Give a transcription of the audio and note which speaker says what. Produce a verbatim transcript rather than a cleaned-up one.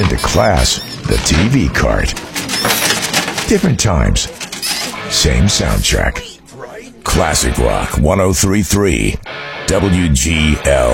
Speaker 1: into class, the T V cart. Different times, same soundtrack. Classic Rock one oh three point three W G L.